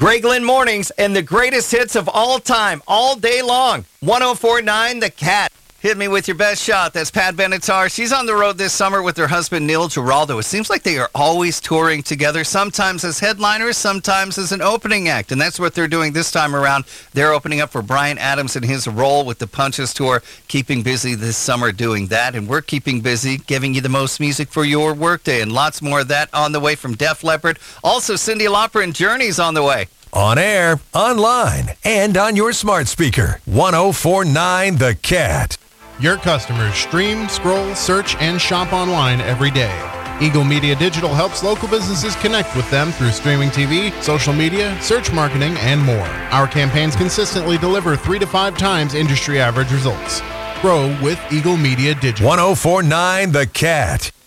Greg Lynn Mornings and the greatest hits of all time, all day long. 104.9 The Cat. Hit me with your best shot. That's Pat Benatar. She's on the road this summer with her husband, Neil Giraldo. It seems like they are always touring together, sometimes as headliners, sometimes as an opening act. And that's what they're doing this time around. They're opening up for Bryan Adams and his role with the Punches Tour, keeping busy this summer doing that. And we're keeping busy giving you the most music for your workday. And lots more of that on the way from Def Leppard. Also, Cyndi Lauper and Journey's on the way. On air, online, and on your smart speaker. 104.9 The Cat. Your customers stream, scroll, search, and shop online every day. Eagle Media Digital helps local businesses connect with them through streaming TV, social media, search marketing, and more. Our campaigns consistently deliver 3 to 5 times industry average results. Grow with Eagle Media Digital. 104.9 The Cat.